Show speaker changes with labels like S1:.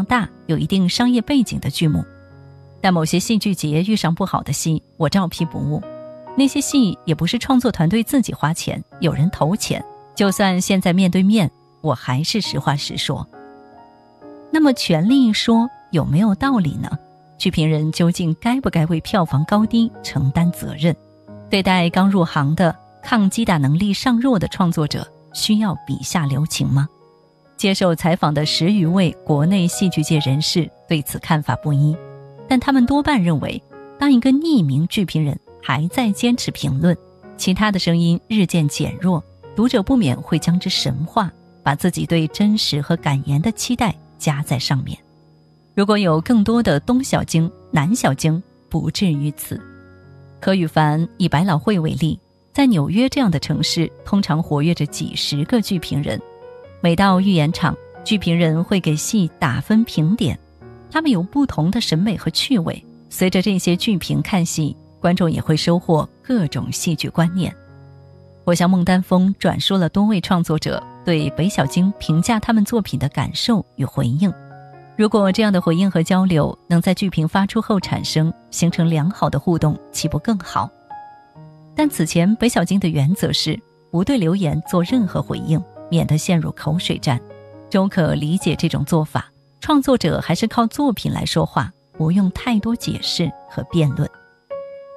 S1: 大、有一定商业背景的剧目。但某些戏剧节遇上不好的戏，我照批不误。那些戏也不是创作团队自己花钱，有人投钱，就算现在面对面，我还是实话实说。那么权力一说有没有道理呢？剧评人究竟该不该为票房高低承担责任？对待刚入行的抗击打能力尚弱的创作者，需要笔下留情吗？接受采访的10余位国内戏剧界人士对此看法不一，但他们多半认为，当一个匿名剧评人还在坚持评论，其他的声音日渐减弱，读者不免会将之神化，把自己对真实和感言的期待加在上面。如果有更多的东小京、南小京，不至于此。柯宇凡以百老汇为例，在纽约这样的城市，通常活跃着几十个剧评人。每到预演场，剧评人会给戏打分评点，他们有不同的审美和趣味，随着这些剧评看戏，观众也会收获各种戏剧观念。我向孟丹峰转述了多位创作者对北小京评价他们作品的感受与回应。如果这样的回应和交流能在剧评发出后产生，形成良好的互动，岂不更好？但此前北小京的原则是不对留言做任何回应，免得陷入口水战。周可理解这种做法，创作者还是靠作品来说话，不用太多解释和辩论。